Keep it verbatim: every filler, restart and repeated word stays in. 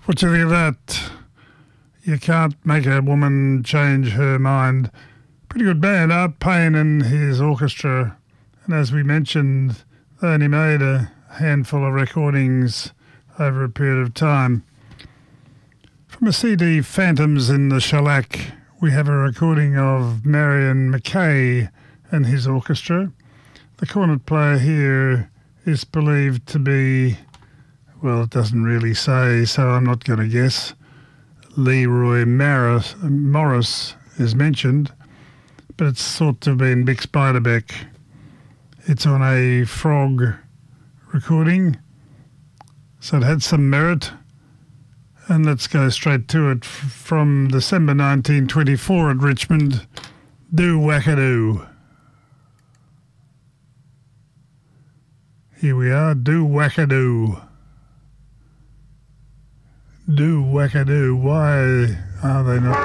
What do you think of that? You can't make a woman change her mind. Pretty good band, Art Payne and his orchestra. And as we mentioned, they only made a handful of recordings over a period of time. From a C D, Phantoms in the Shellac, we have a recording of Marion McKay and his orchestra. The cornet player here is believed to be, well, it doesn't really say, so I'm not going to guess. Leroy Morris, Morris is mentioned, but it's thought to have been Mick Spiderbeck. It's on a Frog recording, so it had some merit. And let's go straight to it. From December nineteen twenty-four at Richmond, Do Wackadoo. Here we are, Do Wackadoo. Do Wackadoo. Why are they not